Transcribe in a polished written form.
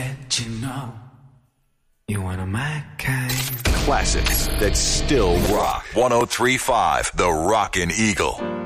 let you know you're one of my kind. Classics that still rock. 103.5 The Rockin' Eagle.